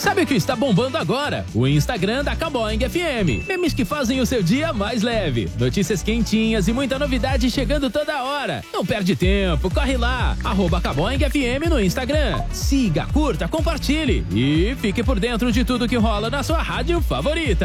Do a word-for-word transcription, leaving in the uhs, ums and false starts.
Sabe o que está bombando agora? O Instagram da Caboing F M. Memes que fazem o seu dia mais leve. Notícias quentinhas e muita novidade chegando toda hora. Não perde tempo, corre lá. Arroba Caboing F M no Instagram. Siga, curta, compartilhe e fique por dentro de tudo que rola na sua rádio favorita.